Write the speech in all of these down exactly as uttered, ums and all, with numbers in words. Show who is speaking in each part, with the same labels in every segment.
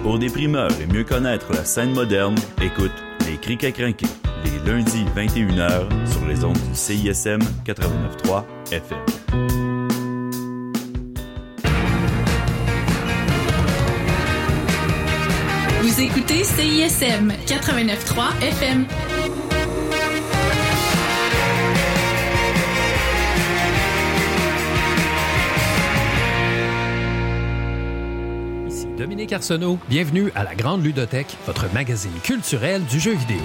Speaker 1: Pour des primeurs et mieux connaître la scène moderne, écoute Les Crics à crinquer, les lundis vingt et une heures sur les ondes du C I S M quatre-vingt-neuf virgule trois F M.
Speaker 2: Vous écoutez C I S M quatre-vingt-neuf virgule trois F M.
Speaker 3: Ici Dominique Arsenault. Bienvenue à la Grande Ludothèque, votre magazine culturel du jeu vidéo.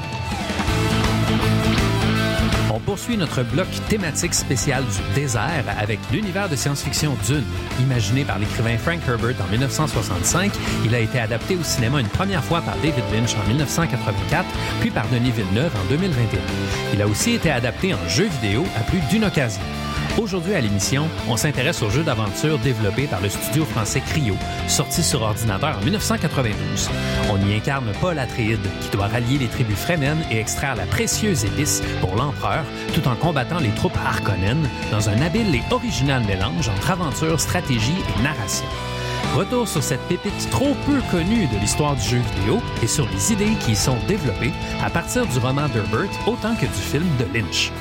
Speaker 3: On poursuit notre bloc thématique spécial du désert avec l'univers de science-fiction Dune. Imaginé par l'écrivain Frank Herbert en dix-neuf cent soixante-cinq, il a été adapté au cinéma une première fois par David Lynch en dix-neuf cent quatre-vingt-quatre, puis par Denis Villeneuve en deux mille vingt et un. Il a aussi été adapté en jeu vidéo à plus d'une occasion. Aujourd'hui à l'émission, on s'intéresse au jeu d'aventure développé par le studio français Cryo, sorti sur ordinateur en dix-neuf cent quatre-vingt-douze. On y incarne Paul Atréides, qui doit rallier les tribus Fremen et extraire la précieuse épice pour l'empereur, tout en combattant les troupes Harkonnen dans un habile et original mélange entre aventure, stratégie et narration. Retour sur cette pépite trop peu connue de l'histoire du jeu vidéo et sur les idées qui y sont développées à partir du roman d'Herbert autant que du film de Lynch.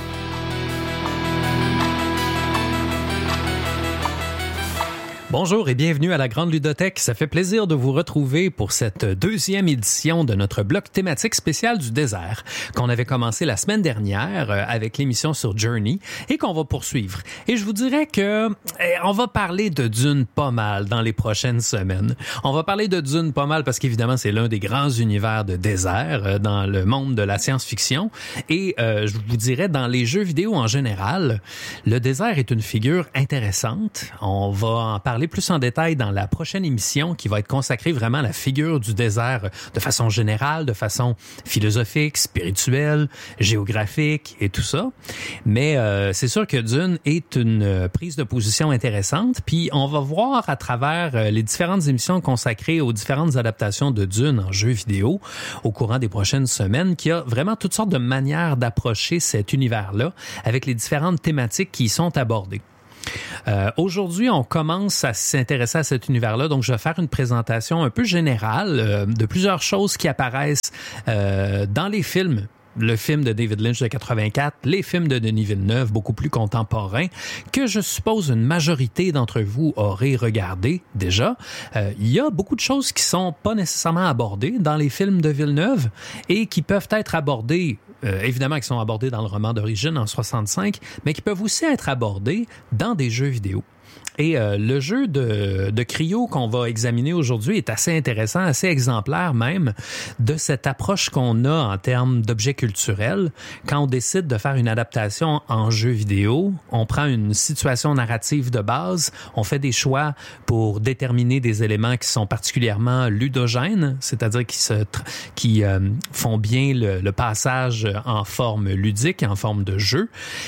Speaker 3: Bonjour et bienvenue à la Grande Ludothèque. Ça fait plaisir de vous retrouver pour cette deuxième édition de notre bloc thématique spécial du désert qu'on avait commencé la semaine dernière avec l'émission sur Journey et qu'on va poursuivre. Et je vous dirais que eh, on va parler de Dune pas mal dans les prochaines semaines. On va parler de Dune pas mal parce qu'évidemment c'est l'un des grands univers de désert dans le monde de la science-fiction et euh, je vous dirais dans les jeux vidéo en général, le désert est une figure intéressante. On va en parler plus en détail dans la prochaine émission qui va être consacrée vraiment à la figure du désert de façon générale, de façon philosophique, spirituelle, géographique et tout ça. Mais euh, c'est sûr que Dune est une prise de position intéressante. Puis on va voir à travers les différentes émissions consacrées aux différentes adaptations de Dune en jeux vidéo au courant des prochaines semaines qu'il y a vraiment toutes sortes de manières d'approcher cet univers-là avec les différentes thématiques qui y sont abordées. Euh, aujourd'hui, on commence à s'intéresser à cet univers-là, donc je vais faire une présentation un peu générale euh, de plusieurs choses qui apparaissent euh, dans les films. Le film de David Lynch de quatre-vingt-quatre, les films de Denis Villeneuve, beaucoup plus contemporains, que je suppose une majorité d'entre vous auraient regardé déjà. Euh, il y a beaucoup de choses qui sont pas nécessairement abordées dans les films de Villeneuve et qui peuvent être abordées, euh, évidemment qui sont abordées dans le roman d'origine en soixante-cinq, mais qui peuvent aussi être abordées dans des jeux vidéo. Et euh, le jeu de, de Cryo qu'on va examiner aujourd'hui est assez intéressant, assez exemplaire même de cette approche qu'on a en termes d'objets culturels. Quand on décide de faire une adaptation en jeu vidéo, on prend une situation narrative de base, on fait des choix pour déterminer des éléments qui sont particulièrement ludogènes, c'est-à-dire qui, se, qui euh, font bien le, le passage en forme ludique, en forme de jeu.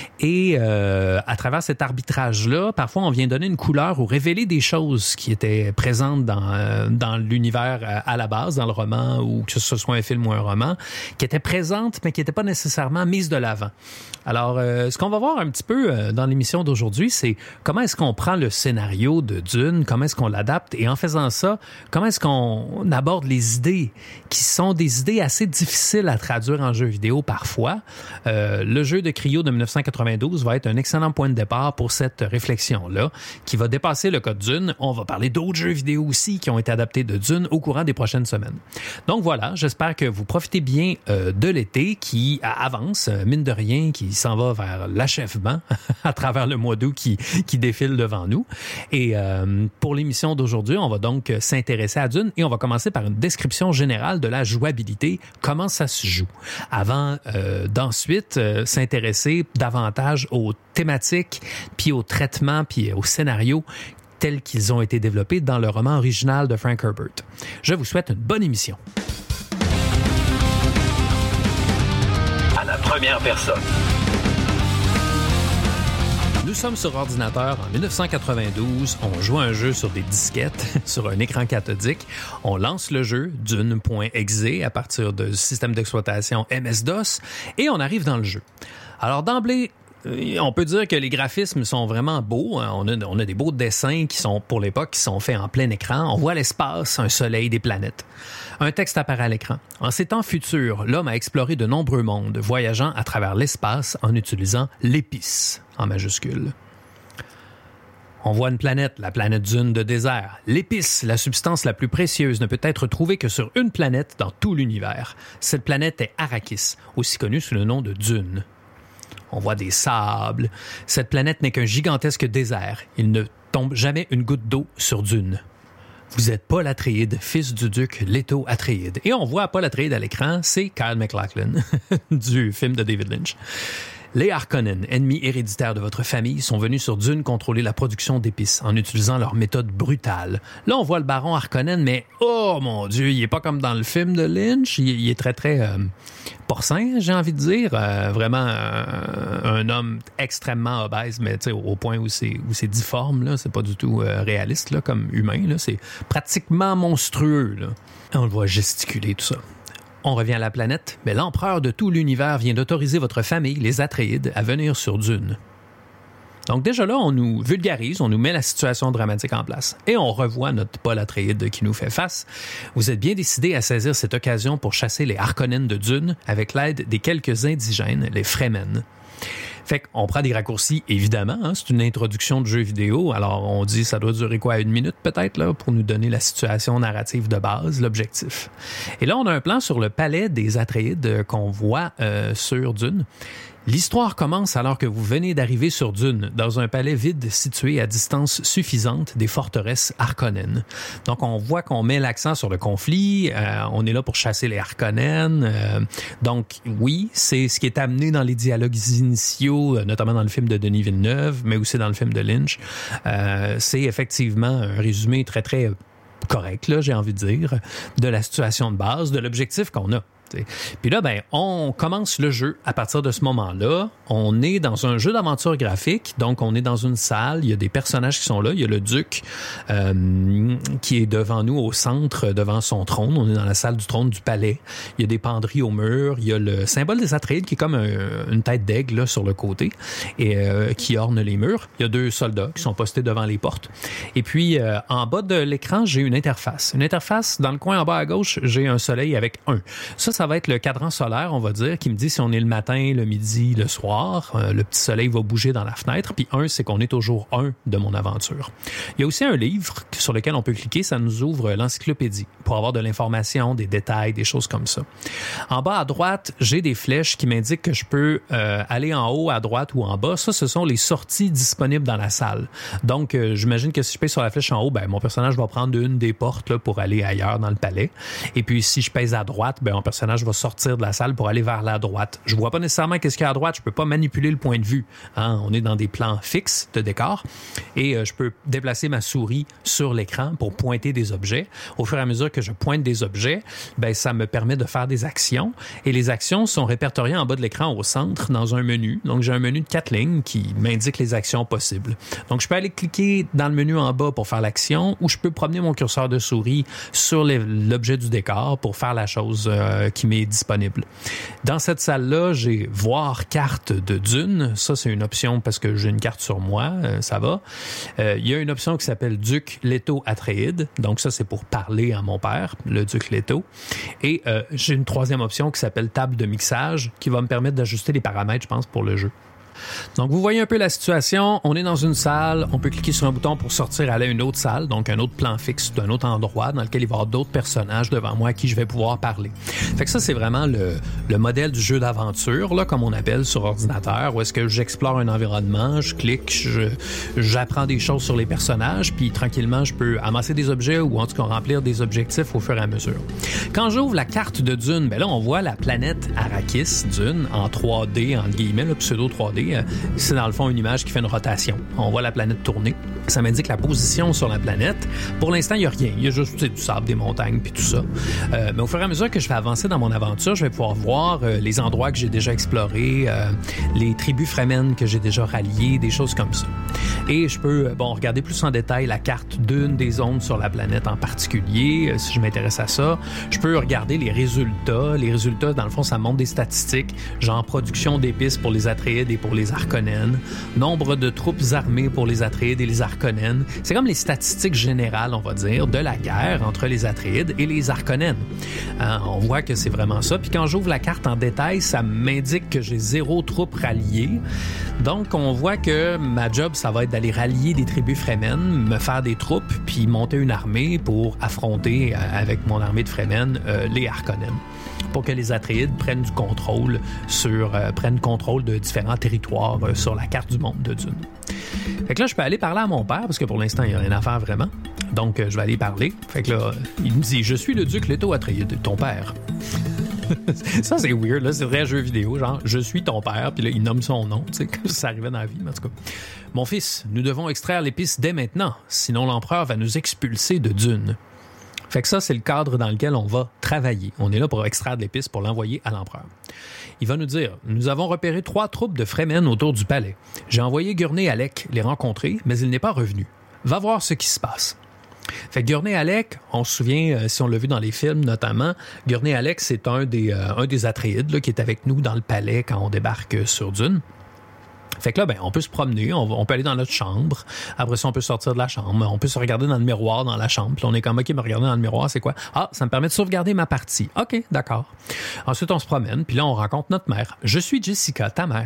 Speaker 3: Et euh, à travers cet arbitrage-là, parfois on vient donner une couleur ou révéler des choses qui étaient présentes dans, euh, dans l'univers à, à la base, dans le roman, ou que ce soit un film ou un roman, qui étaient présentes, mais qui n'étaient pas nécessairement mises de l'avant. Alors, euh, ce qu'on va voir un petit peu euh, dans l'émission d'aujourd'hui, c'est comment est-ce qu'on prend le scénario de Dune, comment est-ce qu'on l'adapte, et en faisant ça, comment est-ce qu'on aborde les idées qui sont des idées assez difficiles à traduire en jeu vidéo parfois. Euh, le jeu de Cryo de dix-neuf cent quatre-vingt-douze va être un excellent point de départ pour cette réflexion-là, qui va dépasser le cas de Dune. On va parler d'autres jeux vidéo aussi qui ont été adaptés de Dune au courant des prochaines semaines. Donc voilà, j'espère que vous profitez bien euh, de l'été qui avance, mine de rien, qui s'en va vers l'achèvement à travers le mois d'août qui, qui défile devant nous. Et euh, pour l'émission d'aujourd'hui, on va donc s'intéresser à Dune et on va commencer par une description générale de la jouabilité, comment ça se joue, avant euh, d'ensuite euh, s'intéresser davantage aux thématiques, puis au traitement, puis au scénario tels qu'ils ont été développés dans le roman original de Frank Herbert. Je vous souhaite une bonne émission.
Speaker 4: À la première personne.
Speaker 3: Nous sommes sur ordinateur en dix-neuf cent quatre-vingt-douze. On joue à un jeu sur des disquettes, sur un écran cathodique. On lance le jeu Dune.exe à partir du système d'exploitation M S-DOS et on arrive dans le jeu. Alors d'emblée, on peut dire que les graphismes sont vraiment beaux. On a, on a des beaux dessins qui sont, pour l'époque, qui sont faits en plein écran. On voit l'espace, un soleil, des planètes. Un texte apparaît à l'écran. En ces temps futurs, l'homme a exploré de nombreux mondes, voyageant à travers l'espace en utilisant l'épice, en majuscule. On voit une planète, la planète Dune de désert. L'épice, la substance la plus précieuse, ne peut être trouvée que sur une planète dans tout l'univers. Cette planète est Arrakis, aussi connue sous le nom de Dune. On voit des sables. Cette planète n'est qu'un gigantesque désert. Il ne tombe jamais une goutte d'eau sur Dune. Vous êtes Paul Atreides, fils du duc Leto Atreides. Et on voit Paul Atreides à l'écran, c'est Kyle MacLachlan du film de David Lynch. Les Harkonnen, ennemis héréditaires de votre famille, sont venus sur Dune contrôler la production d'épices en utilisant leur méthode brutale. Là, on voit le baron Harkonnen, mais oh mon Dieu, il est pas comme dans le film de Lynch. Il, il est très, très euh, porcin, j'ai envie de dire. Euh, vraiment euh, un homme extrêmement obèse, mais tu sais, au point où c'est, où c'est difforme, là, c'est pas du tout euh, réaliste là, comme humain. Là, c'est pratiquement monstrueux. Là. On le voit gesticuler, tout ça. On revient à la planète, mais l'empereur de tout l'univers vient d'autoriser votre famille, les Atreides, à venir sur Dune. Donc déjà là, on nous vulgarise, on nous met la situation dramatique en place. Et on revoit notre Paul Atreides qui nous fait face. Vous êtes bien décidé à saisir cette occasion pour chasser les Harkonnen de Dune avec l'aide des quelques indigènes, les Fremen. Fait qu'on prend des raccourcis, évidemment. Hein, c'est une introduction de jeu vidéo. Alors, on dit ça doit durer quoi, une minute peut-être, là, pour nous donner la situation narrative de base, l'objectif. Et là, on a un plan sur le palais des Atreides qu'on voit euh, sur Dune. L'histoire commence alors que vous venez d'arriver sur Dune, dans un palais vide situé à distance suffisante des forteresses Harkonnen. Donc, on voit qu'on met l'accent sur le conflit. Euh, on est là pour chasser les Harkonnen. Euh, donc, oui, c'est ce qui est amené dans les dialogues initiaux, notamment dans le film de Denis Villeneuve, mais aussi dans le film de Lynch. Euh, c'est effectivement un résumé très, très correct, là, j'ai envie de dire, de la situation de base, de l'objectif qu'on a. Puis là, ben, on commence le jeu à partir de ce moment-là. On est dans un jeu d'aventure graphique, donc on est dans une salle, il y a des personnages qui sont là, il y a le duc euh, qui est devant nous au centre, devant son trône. On est dans la salle du trône du palais. Il y a des penderies au mur, il y a le symbole des Atreides qui est comme un, une tête d'aigle là, sur le côté et euh, qui orne les murs. Il y a deux soldats qui sont postés devant les portes. Et puis, euh, en bas de l'écran, j'ai une interface. Une interface, dans le coin en bas à gauche, j'ai un soleil avec un. Ça, ça va être le cadran solaire, on va dire, qui me dit si on est le matin, le midi, le soir. Euh, le petit soleil va bouger dans la fenêtre. Puis un, c'est qu'on est au jour un de mon aventure. Il y a aussi un livre sur lequel on peut cliquer. Ça nous ouvre l'encyclopédie pour avoir de l'information, des détails, des choses comme ça. En bas à droite, j'ai des flèches qui m'indiquent que je peux euh, aller en haut, à droite ou en bas. Ça, ce sont les sorties disponibles dans la salle. Donc, euh, j'imagine que si je pèse sur la flèche en haut, ben mon personnage va prendre une des portes là, pour aller ailleurs dans le palais. Et puis, si je pèse à droite, ben mon personnage va sortir de la salle pour aller vers la droite. Je vois pas nécessairement qu'est-ce qu'il y a à droite. Je peux pas manipuler le point de vue. Hein? On est dans des plans fixes de décor et euh, je peux déplacer ma souris sur l'écran pour pointer des objets. Au fur et à mesure que je pointe des objets, ben ça me permet de faire des actions et les actions sont répertoriées en bas de l'écran au centre dans un menu. Donc j'ai un menu de quatre lignes qui m'indique les actions possibles. Donc je peux aller cliquer dans le menu en bas pour faire l'action ou je peux promener mon curseur de souris sur les, l'objet du décor pour faire la chose euh, qui m'est disponible. Dans cette salle-là, j'ai voir carte de Dune. Ça, c'est une option parce que j'ai une carte sur moi. Euh, ça va. Euh, il y a une option qui s'appelle Duc Leto Atreides. Donc ça, c'est pour parler à mon père, le Duc Leto. Et euh, j'ai une troisième option qui s'appelle table de mixage qui va me permettre d'ajuster les paramètres, je pense, pour le jeu. Donc, vous voyez un peu la situation. On est dans une salle. On peut cliquer sur un bouton pour sortir aller à une autre salle, donc un autre plan fixe d'un autre endroit dans lequel il va y avoir d'autres personnages devant moi à qui je vais pouvoir parler. Fait que ça, c'est vraiment le, le modèle du jeu d'aventure, là, comme on appelle sur ordinateur, où est-ce que j'explore un environnement, je clique, je, j'apprends des choses sur les personnages, puis tranquillement, je peux amasser des objets ou en tout cas remplir des objectifs au fur et à mesure. Quand j'ouvre la carte de Dune, ben là, on voit la planète Arrakis, Dune, en trois D, entre guillemets, le pseudo trois D. C'est dans le fond une image qui fait une rotation. On voit la planète tourner. Ça m'indique la position sur la planète. Pour l'instant, il n'y a rien. Il y a juste du sable, des montagnes, puis tout ça. Euh, mais au fur et à mesure que je vais avancer dans mon aventure, je vais pouvoir voir euh, les endroits que j'ai déjà explorés, euh, les tribus Fremen que j'ai déjà ralliées, des choses comme ça. Et je peux bon regarder plus en détail la carte d'une des zones sur la planète en particulier, euh, si je m'intéresse à ça. Je peux regarder les résultats. Les résultats, dans le fond, ça montre des statistiques, genre production d'épices pour les Atreides et pour pour les Harkonnen, nombre de troupes armées pour les Atreides et les Harkonnen. C'est comme les statistiques générales, on va dire, de la guerre entre les Atreides et les Harkonnen. Euh, on voit que c'est vraiment ça. Puis quand j'ouvre la carte en détail, ça m'indique que j'ai zéro troupe ralliée. Donc, on voit que ma job, ça va être d'aller rallier des tribus Fremen, me faire des troupes, puis monter une armée pour affronter, euh, avec mon armée de Fremen, euh, les Harkonnen, pour que les Atreides prennent du contrôle sur, euh, prennent contrôle de différents territoires euh, sur la carte du monde de Dune. Fait que là, je peux aller parler à mon père, parce que pour l'instant, il n'y a rien à faire vraiment. Donc, euh, je vais aller parler. Fait que là, il me dit « Je suis le duc Leto Atreide, ton père. » Ça, c'est weird, là. C'est vrai jeu vidéo, genre « Je suis ton père », puis là, il nomme son nom, tu sais, comme ça arrivait dans la vie, mais en tout cas. « Mon fils, nous devons extraire l'épice dès maintenant, sinon l'empereur va nous expulser de Dune. » Fait que ça, c'est le cadre dans lequel on va travailler. On est là pour extraire de l'épice pour l'envoyer à l'empereur. Il va nous dire « Nous avons repéré trois troupes de Fremen autour du palais. J'ai envoyé Gurney Halleck les rencontrer, mais il n'est pas revenu. Va voir ce qui se passe. » Fait que Gurney Halleck, on se souvient, euh, si on l'a vu dans les films notamment, Gurney Halleck, c'est un des, euh, un des Atreides là, qui est avec nous dans le palais quand on débarque sur Dune. Fait que là, ben, on peut se promener, on, va, on peut aller dans notre chambre. Après ça, on peut sortir de la chambre. On peut se regarder dans le miroir dans la chambre. Puis on est comme, OK, me regarder dans le miroir, c'est quoi? Ah, ça me permet de sauvegarder ma partie. OK, d'accord. Ensuite, on se promène. Puis là, on rencontre notre mère. Je suis Jessica, ta mère.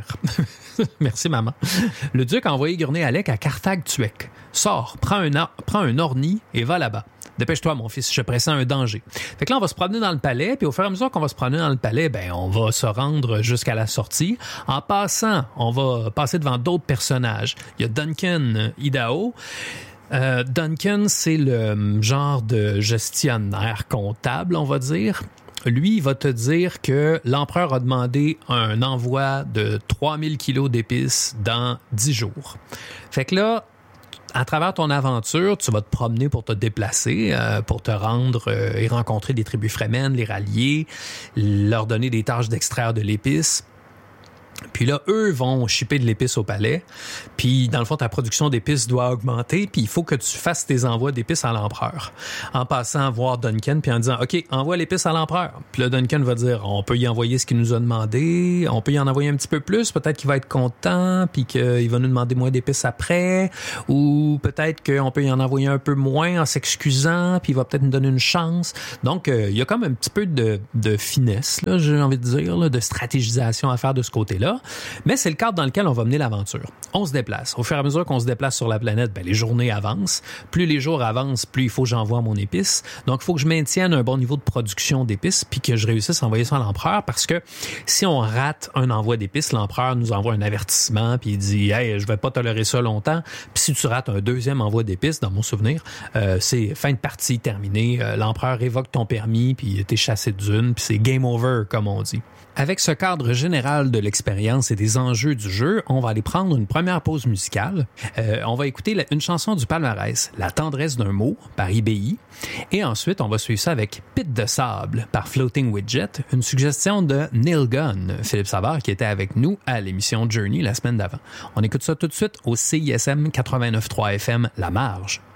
Speaker 3: Merci, maman. Le duc a envoyé Gurney Halleck à Carthage-Tuek. Sors, prends un, a- prends un orni et va là-bas. Dépêche-toi, mon fils, je pressens un danger. Fait que là, on va se promener dans le palais, puis au fur et à mesure qu'on va se promener dans le palais, ben, on va se rendre jusqu'à la sortie. En passant, on va passer devant d'autres personnages. Il y a Duncan Idaho. Euh, Duncan, c'est le genre de gestionnaire comptable, on va dire. Lui, il va te dire que l'empereur a demandé un envoi de trois mille kilos d'épices dans dix jours. Fait que là, à travers ton aventure, tu vas te promener pour te déplacer, euh, pour te rendre euh, et rencontrer des tribus Fremen, les rallier, leur donner des tâches d'extraire de l'épice. Puis là, eux vont shipper de l'épice au palais. Puis, dans le fond, ta production d'épices doit augmenter. Puis, il faut que tu fasses tes envois d'épices à l'empereur. En passant voir Duncan, puis en disant, OK, envoie l'épice à l'empereur. Puis là, Duncan va dire, on peut y envoyer ce qu'il nous a demandé. On peut y en envoyer un petit peu plus. Peut-être qu'il va être content, puis qu'il va nous demander moins d'épices après. Ou peut-être qu'on peut y en envoyer un peu moins en s'excusant, puis il va peut-être nous donner une chance. Donc, euh, il y a comme un petit peu de, de finesse, là, j'ai envie de dire, là, de stratégisation à faire de ce côté-là. Mais c'est le cadre dans lequel on va mener l'aventure. On se déplace. Au fur et à mesure qu'on se déplace sur la planète, ben, les journées avancent. Plus les jours avancent, plus il faut que j'envoie mon épice. Donc, il faut que je maintienne un bon niveau de production d'épices puis que je réussisse à envoyer ça à l'empereur parce que si on rate un envoi d'épices, l'empereur nous envoie un avertissement puis il dit « Hey, je vais pas tolérer ça longtemps. » Puis si tu rates un deuxième envoi d'épices, dans mon souvenir, euh, c'est fin de partie terminée. Euh, l'empereur révoque ton permis puis t'es chassé de Dune puis c'est game over, comme on dit. Avec ce cadre général de l'expérience et des enjeux du jeu, on va aller prendre une première pause musicale. Euh, on va écouter la, une chanson du palmarès, La tendresse d'un mot, par I B I. Et ensuite, on va suivre ça avec Pit de sable, par Floating Widget, une suggestion de Neil Gunn, Philippe Savard, qui était avec nous à l'émission Journey la semaine d'avant. On écoute ça tout de suite au C I S M quatre-vingt-neuf point trois F M, La Marge.